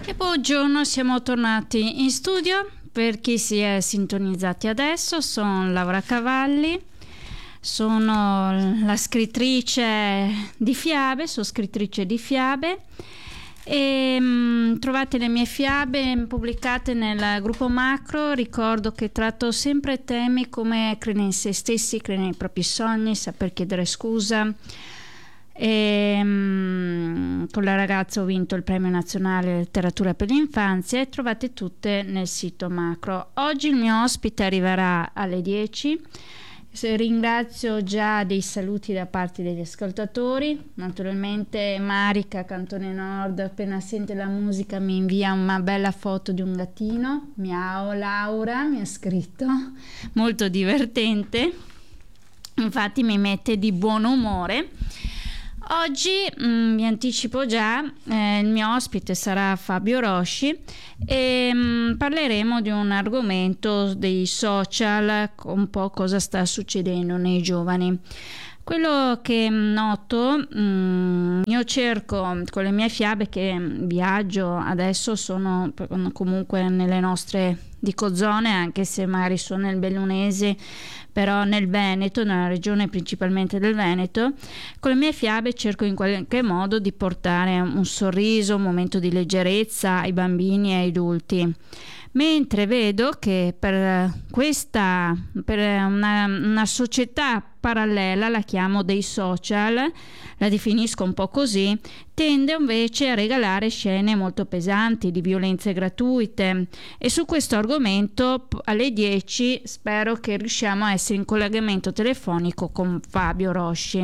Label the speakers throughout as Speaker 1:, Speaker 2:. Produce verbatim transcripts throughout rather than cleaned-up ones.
Speaker 1: E buongiorno, siamo tornati in studio. Per chi si è sintonizzati adesso, sono Laura Cavalli, sono la scrittrice di fiabe, sono scrittrice di fiabe e mh, trovate le mie fiabe pubblicate nel gruppo Macro. Ricordo che tratto sempre temi come credere in se stessi, credere nei propri sogni, saper chiedere scusa. E, um, con la ragazza ho vinto il premio nazionale letteratura per l'infanzia e trovate tutte nel sito Macro. Oggi il mio ospite arriverà alle dieci. Ringrazio già dei saluti da parte degli ascoltatori. Naturalmente Marica, Cantone Nord, appena sente la musica mi invia una bella foto di un gattino. Miau Laura mi ha scritto, molto divertente, infatti mi mette di buon umore. Oggi mh, vi anticipo già, eh, il mio ospite sarà Fabio Rosci e mh, parleremo di un argomento dei social, un po' cosa sta succedendo nei giovani. Quello che noto, mh, io cerco con le mie fiabe che viaggio, adesso sono comunque nelle nostre, dico zone, anche se magari sono nel bellunese, però nel Veneto, nella regione principalmente del Veneto, con le mie fiabe cerco in qualche modo di portare un sorriso, un momento di leggerezza ai bambini e ai adulti. Mentre vedo che per questa, per una, una società parallela, la chiamo dei social, la definisco un po' così, tende invece a regalare scene molto pesanti di violenze gratuite, e su questo argomento alle dieci spero che riusciamo a essere in collegamento telefonico con Fabio Rosci.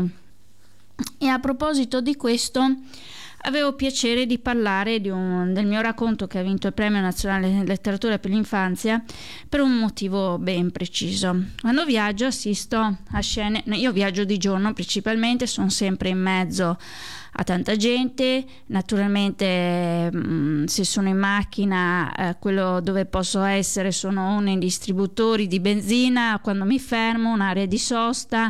Speaker 1: E a proposito di questo, avevo piacere di parlare di un, del mio racconto che ha vinto il premio nazionale di letteratura per l'infanzia per un motivo ben preciso. Quando viaggio assisto a scene, io viaggio di giorno principalmente, sono sempre in mezzo a tanta gente, naturalmente mh, se sono in macchina eh, quello dove posso essere sono nei distributori di benzina, quando mi fermo un'area di sosta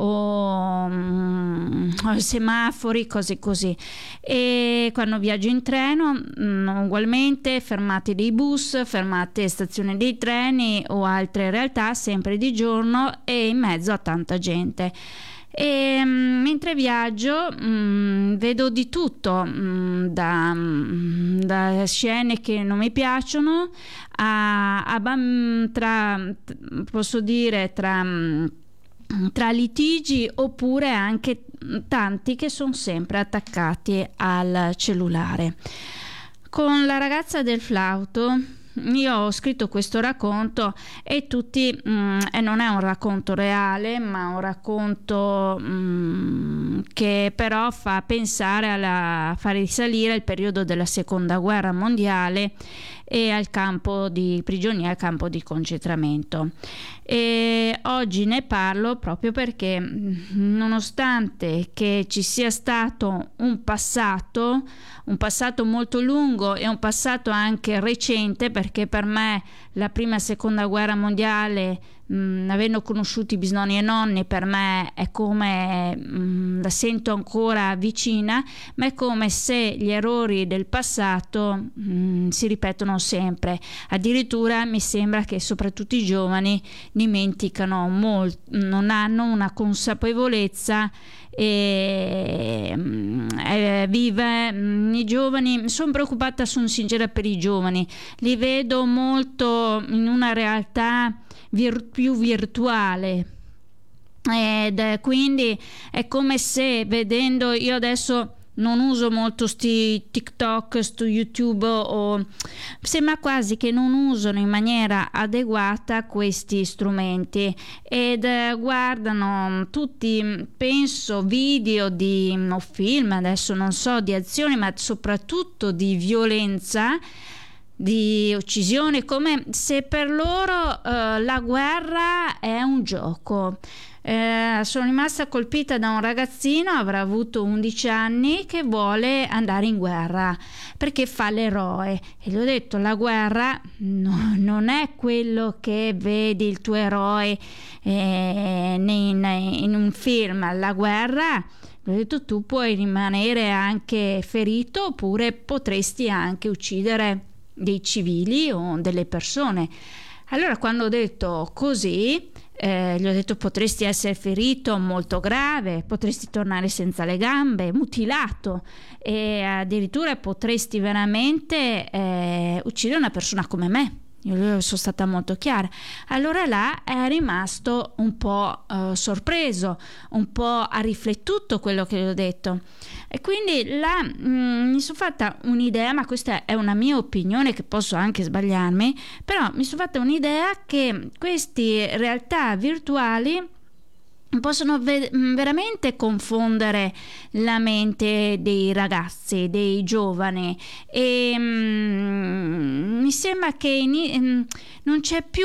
Speaker 1: o, mh, o semafori, cose così. E quando viaggio in treno mh, ugualmente fermate dei bus, fermate stazioni dei treni o altre realtà, sempre di giorno e in mezzo a tanta gente. E um, mentre viaggio um, vedo di tutto, um, da, um, da scene che non mi piacciono a, a tra, posso dire tra, tra litigi, oppure anche tanti che sono sempre attaccati al cellulare. Con la ragazza del flauto io ho scritto questo racconto e tutti mh, e non è un racconto reale, ma un racconto mh, che però fa pensare alla fa risalire al periodo della seconda guerra mondiale e al campo di prigionia, al campo di concentramento. E oggi ne parlo proprio perché, nonostante che ci sia stato un passato, un passato molto lungo e un passato anche recente, perché per me la prima e seconda guerra mondiale, mh, avendo conosciuto i bisnonni e nonni, per me è come mh, la sento ancora vicina, ma è come se gli errori del passato mh, si ripetono sempre. Addirittura mi sembra che soprattutto i giovani dimenticano molto, non hanno una consapevolezza e eh, vive mh, i giovani. Sono preoccupata, sono sincera per i giovani, li vedo molto in una realtà vir- più virtuale, ed eh, quindi è come se, vedendo, io adesso non uso molto sti TikTok, sto YouTube, o sembra quasi che non usano in maniera adeguata questi strumenti ed eh, guardano tutti, penso, video di o film, adesso non so, di azioni, ma soprattutto di violenza, di uccisione, come se per loro eh, la guerra è un gioco. Eh, sono rimasta colpita da un ragazzino, avrà avuto undici anni, che vuole andare in guerra perché fa l'eroe, e gli ho detto: la guerra no, non è quello che vedi il tuo eroe eh, in, in un film. La guerra Gli ho detto: tu puoi rimanere anche ferito, oppure potresti anche uccidere dei civili o delle persone. Allora, quando ho detto così, eh, gli ho detto: potresti essere ferito molto grave, potresti tornare senza le gambe, mutilato, e addirittura potresti veramente eh, uccidere una persona come me. Io sono stata molto chiara. Allora là è rimasto un po' eh, sorpreso, un po' ha riflettuto quello che gli ho detto, e quindi là mh, mi sono fatta un'idea, ma questa è una mia opinione, che posso anche sbagliarmi, però mi sono fatta un'idea che queste realtà virtuali possono ve- veramente confondere la mente dei ragazzi, dei giovani, e mm, mi sembra che in, non c'è più,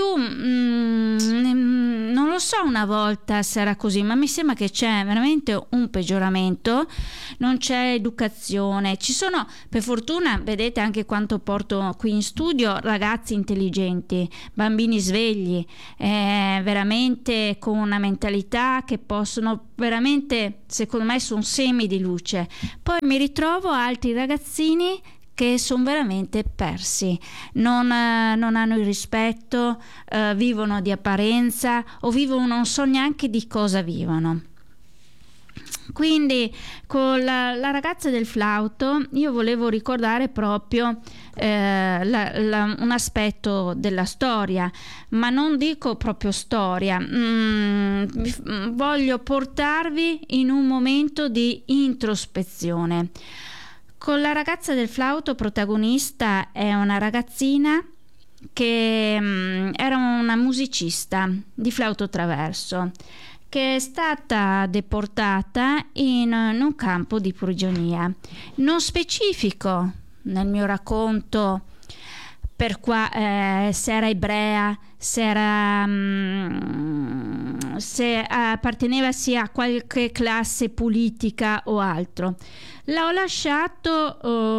Speaker 1: mm, non lo so una volta se era così, ma mi sembra che c'è veramente un peggioramento, non c'è educazione. Ci sono, per fortuna, vedete anche quanto porto qui in studio, ragazzi intelligenti, bambini svegli, eh, veramente con una mentalità che possono veramente, secondo me, sono semi di luce. Poi mi ritrovo altri ragazzini che sono veramente persi, non, eh, non hanno il rispetto, eh, vivono di apparenza, o vivono, non so neanche di cosa vivono. Quindi con la, la ragazza del flauto io volevo ricordare proprio eh, la, la, un aspetto della storia, ma non dico proprio storia, mm, voglio portarvi in un momento di introspezione. Con la ragazza del flauto protagonista è una ragazzina che mm, era una musicista di flauto traverso, che è stata deportata in, in un campo di prigionia. Non specifico nel mio racconto per qua, eh, se era ebrea, se, era, mm, se apparteneva sia a qualche classe politica o altro. L'ho lasciato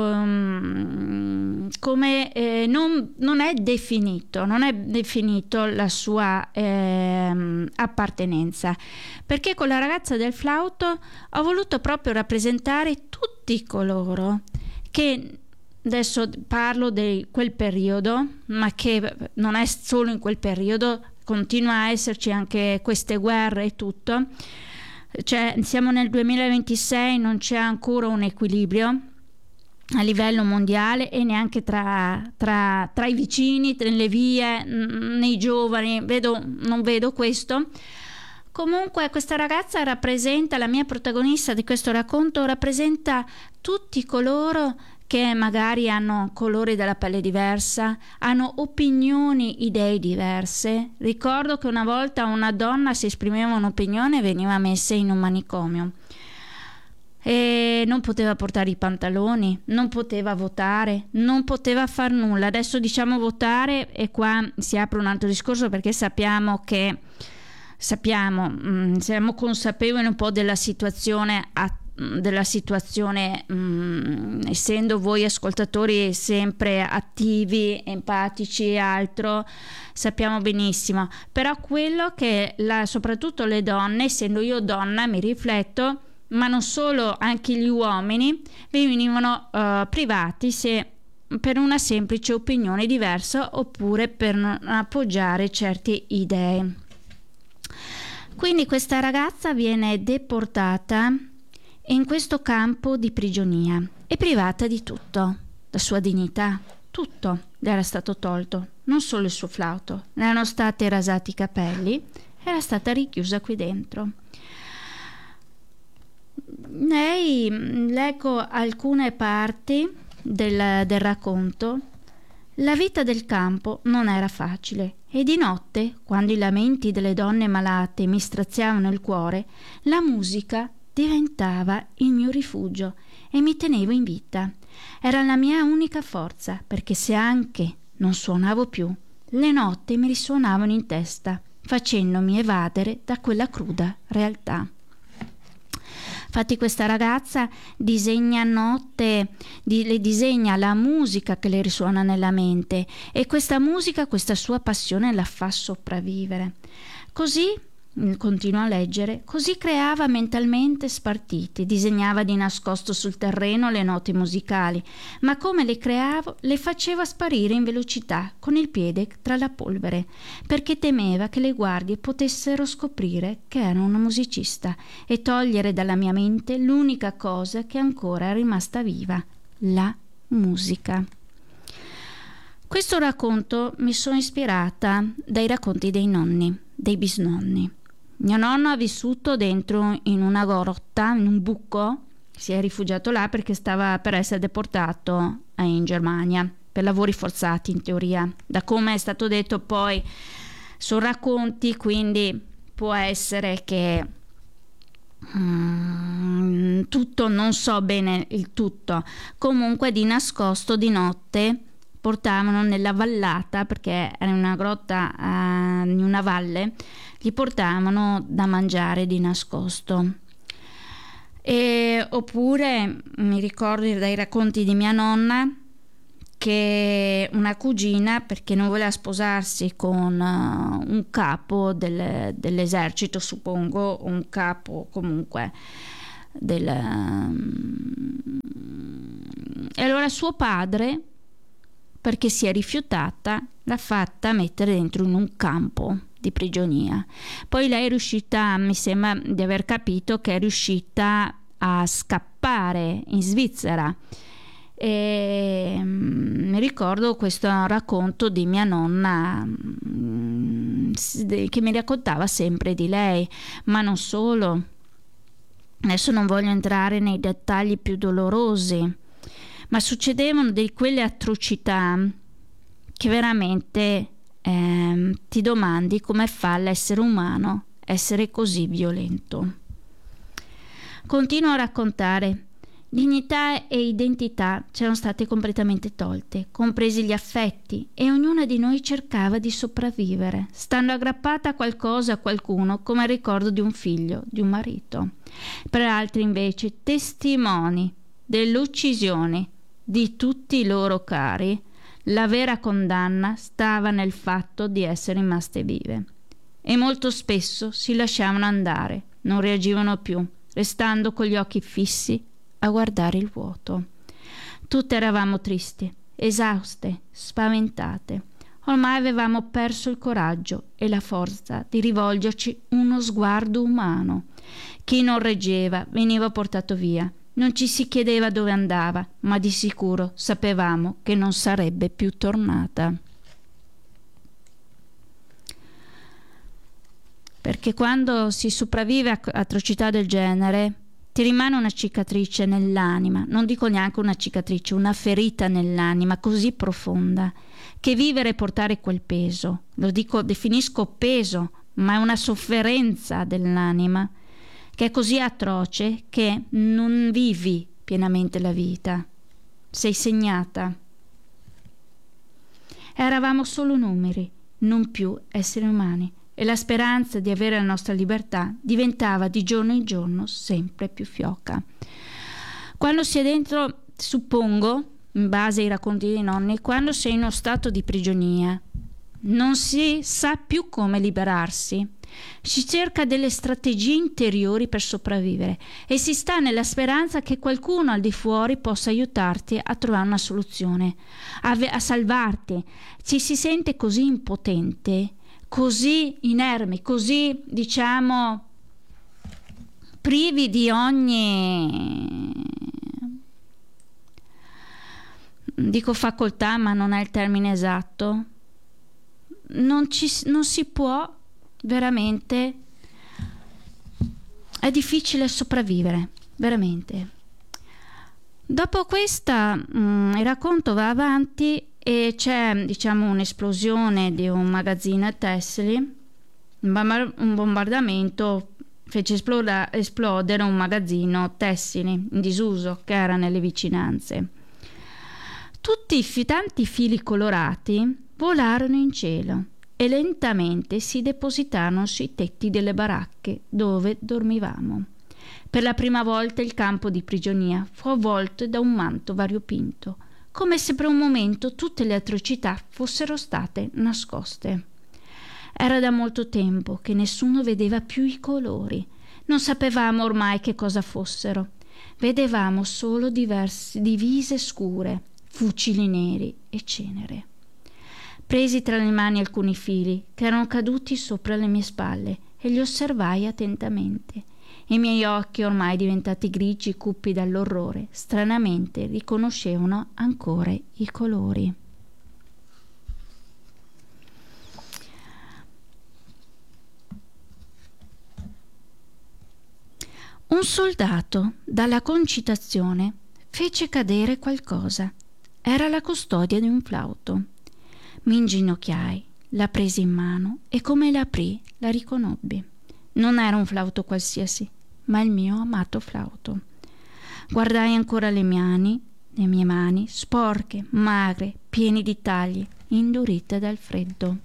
Speaker 1: um, come eh, non, non è definito, non è definito la sua eh, appartenenza, perché con la ragazza del flauto ho voluto proprio rappresentare tutti coloro che, adesso parlo di quel periodo, ma che non è solo in quel periodo, continua a esserci anche queste guerre e tutto. Cioè, siamo nel duemilaventisei, non c'è ancora un equilibrio a livello mondiale, e neanche tra, tra, tra i vicini, nelle vie, nei giovani, vedo, non vedo questo. Comunque questa ragazza rappresenta, la mia protagonista di questo racconto, rappresenta tutti coloro che magari hanno colori della pelle diversa, hanno opinioni, idee diverse. Ricordo che una volta una donna, si esprimeva un'opinione, veniva messa in un manicomio e non poteva portare i pantaloni, non poteva votare, non poteva far nulla. Adesso diciamo votare, e qua si apre un altro discorso, perché sappiamo che sappiamo, mh, siamo consapevoli un po' della situazione attuale, della situazione mh, essendo voi ascoltatori sempre attivi, empatici e altro, sappiamo benissimo. Però quello che la, soprattutto le donne, essendo io donna mi rifletto, ma non solo, anche gli uomini venivano uh, privati se per una semplice opinione diversa, oppure per non appoggiare certe idee. Quindi questa ragazza viene deportata in questo campo di prigionia e privata di tutto, la sua dignità, tutto le era stato tolto, non solo il suo flauto, le erano stati rasati i capelli, era stata richiusa qui dentro. Lei, leggo alcune parti del, del racconto. La vita del campo non era facile, e di notte, quando i lamenti delle donne malate mi straziavano il cuore, la musica diventava il mio rifugio e mi tenevo in vita. Era la mia unica forza, perché se anche non suonavo più, le notti mi risuonavano in testa, facendomi evadere da quella cruda realtà. Infatti questa ragazza disegna notte, di, le disegna la musica che le risuona nella mente, e questa musica, questa sua passione la fa sopravvivere. Così continua a leggere, così creava mentalmente spartiti, disegnava di nascosto sul terreno le note musicali, ma come le creavo le faceva sparire in velocità con il piede tra la polvere, perché temeva che le guardie potessero scoprire che era una musicista e togliere dalla mia mente l'unica cosa che ancora è rimasta viva, la musica. Questo racconto mi sono ispirata dai racconti dei nonni, dei bisnonni. Mio nonno ha vissuto dentro in una grotta, in un buco, si è rifugiato là perché stava per essere deportato in Germania per lavori forzati, in teoria. Da come è stato detto poi sono racconti, quindi può essere che mm, tutto, non so bene il tutto, comunque di nascosto di notte portavano nella vallata, perché era una grotta uh, in una valle, gli portavano da mangiare di nascosto. E, oppure mi ricordo dai racconti di mia nonna che una cugina, perché non voleva sposarsi con uh, un capo del, dell'esercito, suppongo, un capo comunque del, um, e allora suo padre, perché si è rifiutata, l'ha fatta mettere dentro in un campo di prigionia. Poi lei è riuscita, mi sembra di aver capito che è riuscita a scappare in Svizzera. E mm, mi ricordo questo racconto di mia nonna mm, che mi raccontava sempre di lei, ma non solo. Adesso non voglio entrare nei dettagli più dolorosi, ma succedevano di quelle atrocità che veramente eh, ti domandi come fa l'essere umano essere così violento. Continuo a raccontare. Dignità e identità c'erano state completamente tolte, compresi gli affetti, e ognuna di noi cercava di sopravvivere, stando aggrappata a qualcosa, a qualcuno, come il ricordo di un figlio, di un marito. Per altri invece testimoni dell'uccisione di tutti i loro cari, la vera condanna stava nel fatto di essere rimaste vive. E molto spesso si lasciavano andare, non reagivano più, restando con gli occhi fissi a guardare il vuoto. Tutte eravamo tristi, esauste, spaventate. Ormai avevamo perso il coraggio e la forza di rivolgerci uno sguardo umano. Chi non reggeva veniva portato via. Non ci si chiedeva dove andava, ma di sicuro sapevamo che non sarebbe più tornata. Perché quando si sopravvive a atrocità del genere, ti rimane una cicatrice nell'anima, non dico neanche una cicatrice, una ferita nell'anima così profonda, che vivere e portare quel peso, lo dico, definisco peso, ma è una sofferenza dell'anima, che è così atroce che non vivi pienamente la vita, sei segnata. Eravamo solo numeri, non più esseri umani, e la speranza di avere la nostra libertà diventava di giorno in giorno sempre più fioca. Quando si è dentro, suppongo, in base ai racconti dei nonni, quando sei in uno stato di prigionia, non si sa più come liberarsi. Si cerca delle strategie interiori per sopravvivere e si sta nella speranza che qualcuno al di fuori possa aiutarti a trovare una soluzione, a, a salvarti. Ci si sente così impotente, così inermi, così, diciamo, privi di ogni, dico facoltà, ma non è il termine esatto. Non, ci, non si può veramente, è difficile sopravvivere, veramente. Dopo questa mh, il racconto va avanti e c'è, diciamo, un'esplosione di un magazzino tessili, un bombardamento fece esploda, esplodere un magazzino tessili in disuso che era nelle vicinanze. Tutti i tanti fili colorati volarono in cielo e lentamente si depositarono sui tetti delle baracche dove dormivamo. Per la prima volta il campo di prigionia fu avvolto da un manto variopinto, come se per un momento tutte le atrocità fossero state nascoste. Era da molto tempo che nessuno vedeva più i colori. Non sapevamo ormai che cosa fossero. Vedevamo solo diverse divise scure, fucili neri e cenere. Presi tra le mani alcuni fili che erano caduti sopra le mie spalle e li osservai attentamente. I miei occhi, ormai diventati grigi cupi dall'orrore, stranamente riconoscevano ancora i colori. Un soldato, dalla concitazione, fece cadere qualcosa. Era la custodia di un flauto. Mi inginocchiai, la presi in mano e come la aprì la riconobbi. Non era un flauto qualsiasi, ma il mio amato flauto. Guardai ancora le mani, le mie mani, sporche, magre, piene di tagli, indurite dal freddo.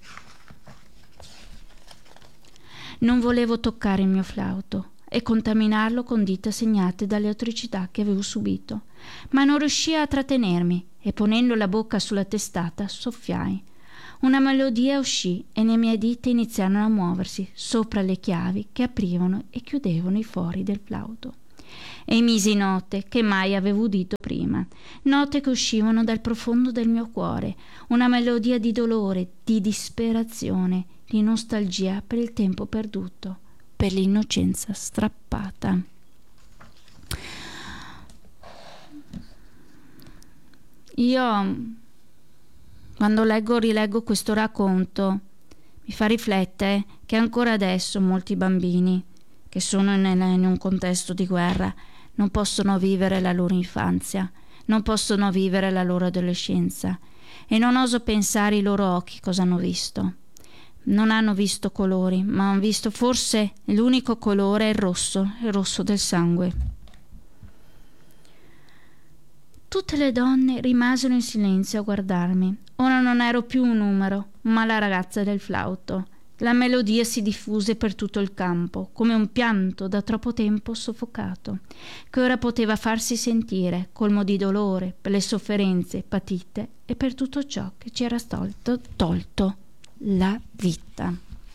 Speaker 1: Non volevo toccare il mio flauto e contaminarlo con dita segnate dalle atrocità che avevo subito, ma non riuscii a trattenermi e ponendo la bocca sulla testata soffiai. Una melodia uscì e le mie dita iniziarono a muoversi sopra le chiavi che aprivano e chiudevano i fori del flauto. Emisi note che mai avevo udito prima, note che uscivano dal profondo del mio cuore, una melodia di dolore, di disperazione, di nostalgia per il tempo perduto, per l'innocenza strappata. Io, quando leggo o rileggo questo racconto, mi fa riflettere che ancora adesso molti bambini che sono in, in un contesto di guerra non possono vivere la loro infanzia, non possono vivere la loro adolescenza e non oso pensare i loro occhi cosa hanno visto. Non hanno visto colori, ma hanno visto forse l'unico colore è il rosso, il rosso del sangue. Tutte le donne rimasero in silenzio a guardarmi. Ora non ero più un numero, ma la ragazza del flauto. La melodia si diffuse per tutto il campo, come un pianto da troppo tempo soffocato, che ora poteva farsi sentire, colmo di dolore per le sofferenze patite e per tutto ciò che ci era tolto, tolto la vita.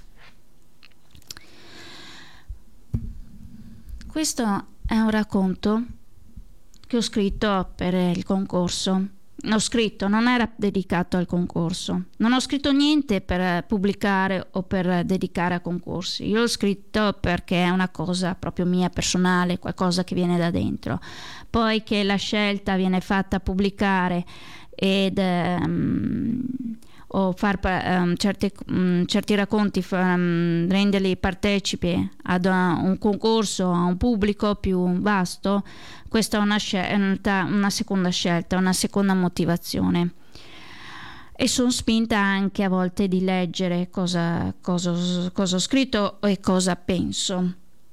Speaker 1: Questo è un racconto che ho scritto per il concorso. Ho scritto, non era dedicato al concorso. Non ho scritto niente per pubblicare o per dedicare a concorsi. Io l'ho scritto perché è una cosa proprio mia, personale, qualcosa che viene da dentro. Poi che la scelta viene fatta pubblicare ed um, o far um, certi, um, certi racconti, um, renderli partecipi ad un concorso, a un pubblico più vasto, questa è una, scelta, una seconda scelta, una seconda motivazione. E sono spinta anche a volte di leggere cosa, cosa, cosa ho scritto e cosa penso.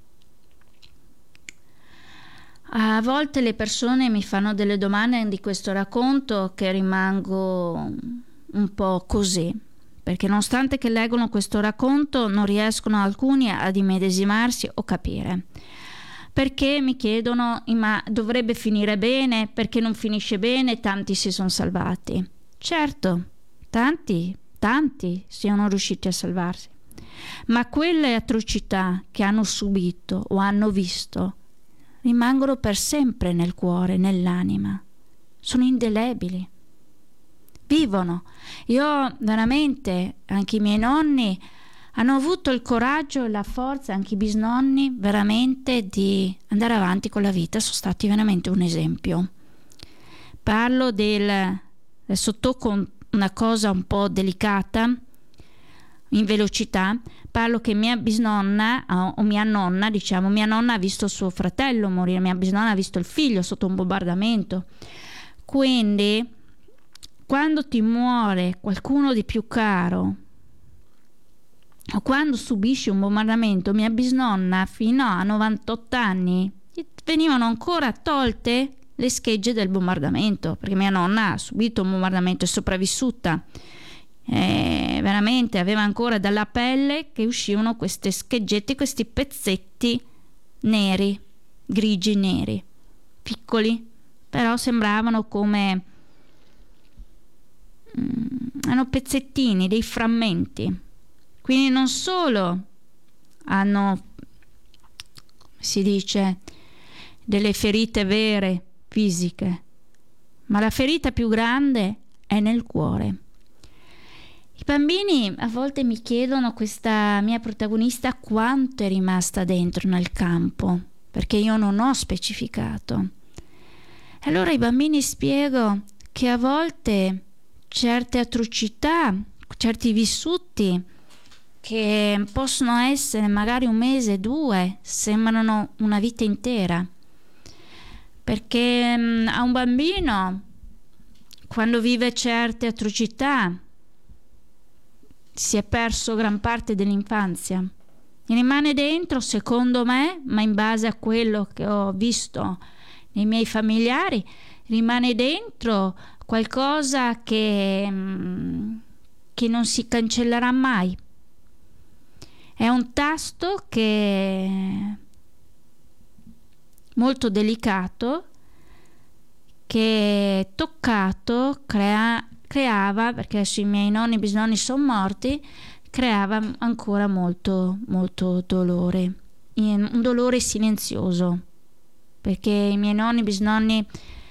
Speaker 1: A volte le persone mi fanno delle domande di questo racconto che rimango un po' così, perché nonostante che leggono questo racconto non riescono alcuni ad immedesimarsi o capire. Perché mi chiedono, ma dovrebbe finire bene, perché non finisce bene, tanti si sono salvati. Certo, tanti, tanti siano riusciti a salvarsi, ma quelle atrocità che hanno subito o hanno visto rimangono per sempre nel cuore, nell'anima, sono indelebili, vivono. Io veramente, anche i miei nonni hanno avuto il coraggio e la forza, anche i bisnonni, veramente di andare avanti con la vita, sono stati veramente un esempio. Parlo del, adesso tocco una cosa un po' delicata, in velocità, parlo che mia bisnonna, o mia nonna, diciamo, mia nonna ha visto suo fratello morire, mia bisnonna ha visto il figlio sotto un bombardamento. Quindi, quando ti muore qualcuno di più caro, o quando subisci un bombardamento, mia bisnonna fino a novantotto anni venivano ancora tolte le schegge del bombardamento, perché mia nonna ha subito un bombardamento, è sopravvissuta, e veramente aveva ancora dalla pelle che uscivano queste scheggette, questi pezzetti neri, grigi neri, piccoli, però sembravano come mm, erano pezzettini, dei frammenti. Quindi non solo hanno, si dice, delle ferite vere, fisiche, ma la ferita più grande è nel cuore. I bambini a volte mi chiedono, questa mia protagonista, quanto è rimasta dentro nel campo, perché io non ho specificato. Allora ai bambini spiego che a volte certe atrocità, certi vissuti che possono essere magari un mese, due, sembrano una vita intera. Perché mh, a un bambino, quando vive certe atrocità, si è perso gran parte dell'infanzia. Rimane dentro, secondo me, ma in base a quello che ho visto nei miei familiari, rimane dentro qualcosa che, mh, che non si cancellerà mai. È un tasto che molto delicato, che toccato crea, creava, perché adesso i miei nonni e bisnonni sono morti, creava ancora molto molto dolore, un dolore silenzioso, perché i miei nonni e bisnonni